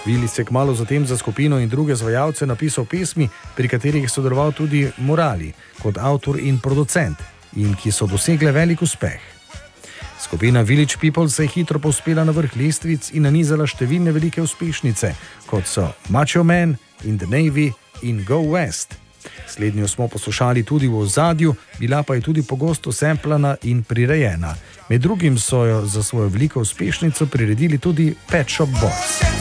Willis je kmalu zatem za skupino in druge izvajalce napisal pesmi, pri katerih je sodeloval tudi Morali kot avtor in producent in ki so dosegle velik uspeh. Skupina Village People se je hitro povzpela na vrh lestvic in nanizala številne velike uspešnice, kot so Macho Man, In the Navy in Go West. Slednjo smo poslušali tudi v ozadju, bila pa je tudi pogosto samplana in prirejena. Med drugim so jo za svojo veliko uspešnico priredili tudi Pet Shop Boys.